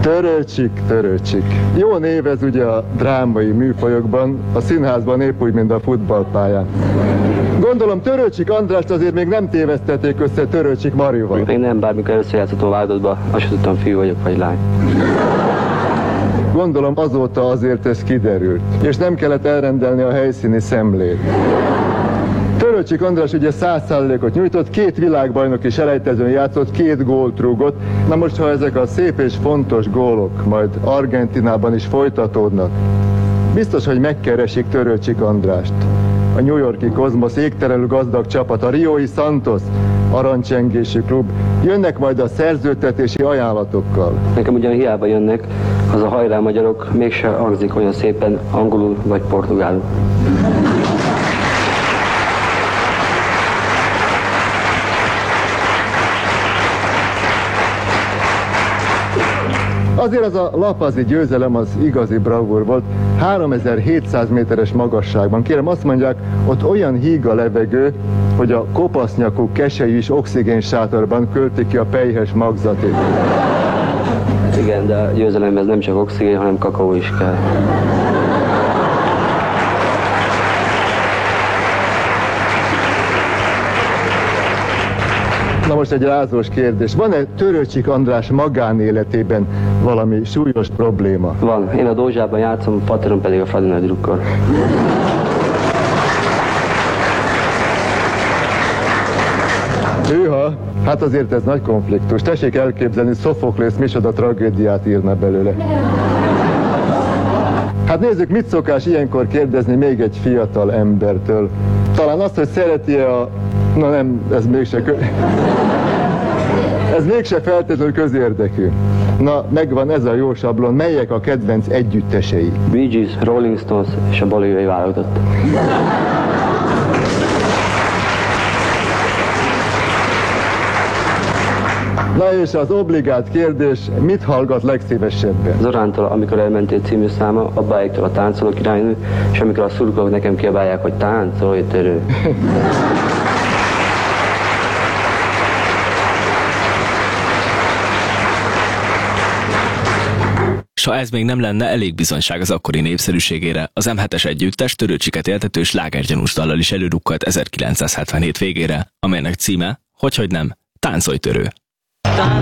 Törőcsik, törőcsik. Jó név ez ugye a drámai műfajokban, a színházban épp úgy, mint a futballpályán. Gondolom Törőcsik Andrást azért még nem tévesztették össze Törőcsik Marival. Még nem, bármikor először játszottam a válogatba, azt sem tudtam, fiú vagyok vagy lány. Gondolom azóta azért ez kiderült, és nem kellett elrendelni a helyszíni szemlét. Törőcsik András ugye 100%-ot nyújtott, 2 világbajnoki selejtezőn játszott, 2 gólt rúgott. Na most, ha ezek a szép és fontos gólok majd Argentinában is folytatódnak, biztos, hogy megkeresik Törőcsik Andrást. A New York-i Cosmos égtelenül gazdag csapat, a Riói Santos aranycsengési klub, jönnek majd a szerződtetési ajánlatokkal. Nekem ugyan hiába jönnek, az a hajrá magyarok mégse hangzik olyan szépen angolul vagy portugálul. Azért az a lapazi győzelem az igazi bravúr volt, 3700 méteres magasságban. Kérem, azt mondják, ott olyan híg a levegő, hogy a kopasznyakú keselyű is oxigénsátorban költi ki a pelyhes magzatét. Igen, de a győzelemhez nem csak oxigén, hanem kakaó is kell. Na most egy rázós kérdés. Van-e Törőcsik András magánéletében valami súlyos probléma? Van. Én a Dózsában játszom, Pateron pedig a Fradi Nagy Drukkor. Hűha, hát azért ez nagy konfliktus. Tessék elképzelni, Szofoklész micsoda tragédiát írna belőle. Hát nézzük, mit szokás ilyenkor kérdezni még egy fiatal embertől. Talán azt, hogy szereti-e a... Na nem, ez mégse feltétlenül közérdekű. Na, megvan ez a jó sablon. Melyek a kedvenc együttesei? Bee Gees, Rolling Stones és a bolíviai válogatott. Na és az obligát kérdés, mit hallgat legszívesebben? Zorántól, amikor elmentél című száma, Abbáéktól a Táncoló királynő, és amikor a szurkolók nekem kiabálják, hogy táncolj, törő. S ha ez még nem lenne elég bizonyság az akkori népszerűségére, az M7-es együttes Törőcsiket éltető slágergyanús dallal is előrukkolt 1977 végére, amelynek címe, hogyhogy nem, Táncolj, törő.